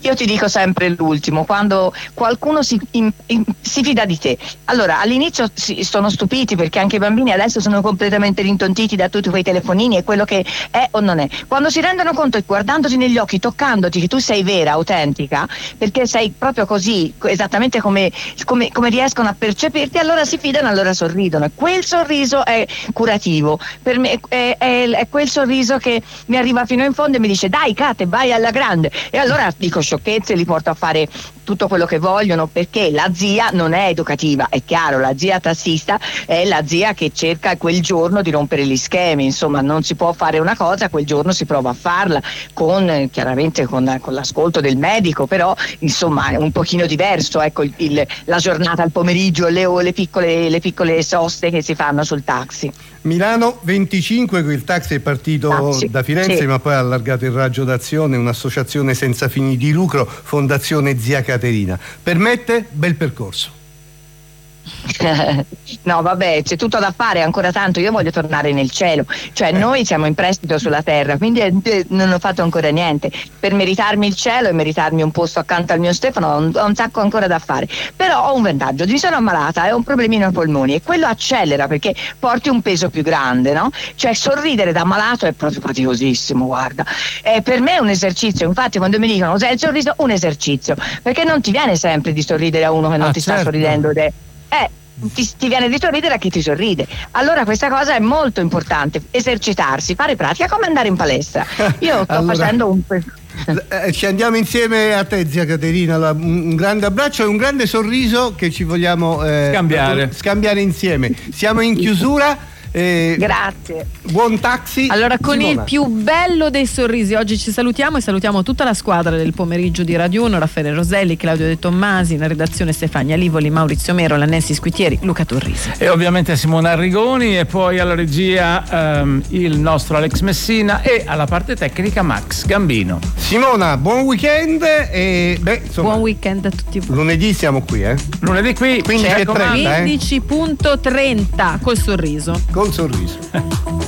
io ti dico sempre l'ultimo, quando qualcuno si fida di te. Allora, all'inizio sono stupiti perché anche i bambini adesso sono completamente rintontiti da tutti quei telefonini e quello che è o non è. Quando si rendono conto, guardandoti negli occhi, toccandoti, che tu sei vera, autentica, perché sei proprio così, esattamente come riescono a percepirti, allora si fidano, allora sorridono. E quel sorriso è curativo. Per me è quel sorriso che mi arriva fino in fondo e mi dice: dai Kate, vai alla grande. E allora dico sciocchezze, li porto a fare tutto quello che vogliono, perché la zia non è educativa, è chiaro, la zia tassista è la zia che cerca quel giorno di rompere gli schemi, insomma non si può fare una cosa, quel giorno si prova a farla chiaramente con l'ascolto del medico, però insomma è un pochino diverso, ecco, la giornata al pomeriggio, le piccole soste che si fanno sul taxi. Milano 25, il taxi è partito da Firenze, sì, ma poi ha allargato il raggio d'azione, un'associazione senza fini di lucro, Fondazione Zia Caterina. Permette? Bel percorso. No, vabbè, c'è tutto da fare, ancora tanto. Io voglio tornare nel cielo, cioè noi siamo in prestito sulla terra, quindi non ho fatto ancora niente per meritarmi il cielo e meritarmi un posto accanto al mio Stefano. Ho un sacco ancora da fare, però ho un vantaggio: mi sono ammalata e ho un problemino ai polmoni e quello accelera perché porti un peso più grande, no? Cioè sorridere da malato è proprio faticosissimo, guarda, per me è un esercizio. Infatti quando mi dicono cos'è il sorriso, un esercizio, perché non ti viene sempre di sorridere a uno che non ti sta sorridendo ti viene di sorridere a chi ti sorride. Allora questa cosa è molto importante, esercitarsi, fare pratica, come andare in palestra. Io sto facendo ci andiamo insieme a te, zia Caterina, un grande abbraccio e un grande sorriso che ci vogliamo scambiare insieme. Siamo in chiusura. Grazie. Buon taxi. Allora, con Simona, il più bello dei sorrisi oggi ci salutiamo e salutiamo tutta la squadra del pomeriggio di Radio 1: Raffaele Roselli, Claudio De Tommasi, in redazione Stefania Livoli, Maurizio Mero, la Nancy Squitieri, Luca Torrisi e ovviamente Simona Arrigoni, e poi alla regia il nostro Alex Messina e alla parte tecnica Max Gambino. Simona, buon weekend e buon weekend a tutti voi. Lunedì siamo qui, lunedì qui 15:30, 15.30 col sorriso. Col sorriso.